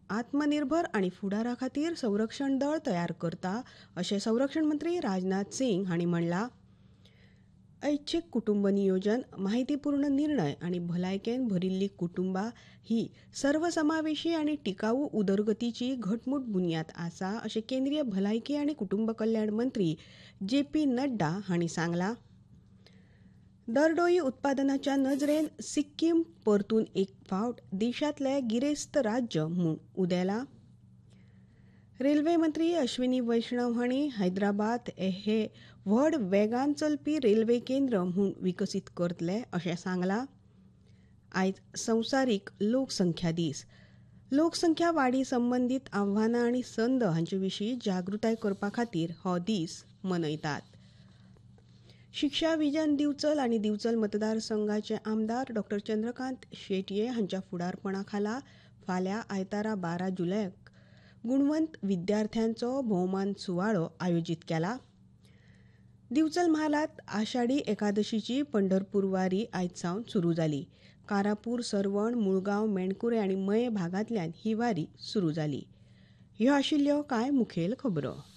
आत्मनिर्भर आणि फुडारा खातीर संरक्षण दळ तयार करता अशें संरक्षण मंत्री राजनाथ सिंग हांणी म्हणलां. ऐच्छिक कुटुंब नियोजन, माहितीपूर्ण निर्णय आणि भलायकेन भरिल्लीं कुटुंबां ही सर्वसमावेशी आणि टिकाऊ उदरगतीची घटमूट बुनयाद आसा अशें केंद्रीय भलायकी आनी कुटुंब कल्याण मंत्री जे.पी. नड्डा हांणी सांगलां. दरडोई उत्पादनाच्या नजरेन सिक्कीम परतून एक फावट देशांतलें गिरेस्त राज्य म्हूण उदेलां. रेल्वे मंत्री अश्विनी वैष्णव हांणी हैदराबाद हे व्हड वेगान चलपी रेल्वे केंद्र म्हूण विकसीत करतले अशें सांगलां. आयज संवसारीक लोकसंख्या दीस. लोकसंख्या वाडी संबंदीत आव्हानां आनी संद हांचे विशीं जागृताय करपा खातीर हो दीस मनयतात. शिक्षा विजन दिवचल आनी दिवचल मतदारसंघाचे आमदार डॉ. चंद्रकांत शेटये हांच्या फुडारपणा खाला फाल्यां आयतारा 12 जुलयाक गुणवंत विद्यार्थ्यांचो भोवमान सुवाळो आयोजीत केला. दिवचल म्हालांत आषाढी एकादशीची पंढरपूर वारी आयज सावन सुरू जाली. कारापूर, सरवण, मुळगांव, मेणकुरे आनी मये भागांतल्यान ही वारी सुरू जाली. ह्यो आशिल्ल्यो कांय मुखेल खबरो.